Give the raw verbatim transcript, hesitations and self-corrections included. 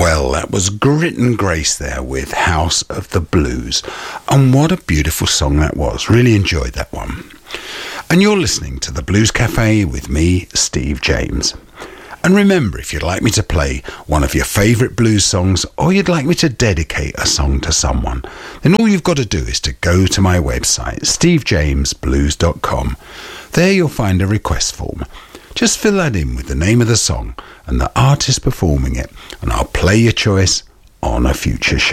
Well, that was Grit and Grace there with House of the Blues. And what a beautiful song that was. Really enjoyed that one. And you're listening to the Blues Cafe with me, Steve James. And remember, if you'd like me to play one of your favourite blues songs, or you'd like me to dedicate a song to someone, then all you've got to do is to go to my website, steve james blues dot com. There you'll find a request form. Just fill that in with the name of the song and the artist performing it, and I'll play your choice on a future show.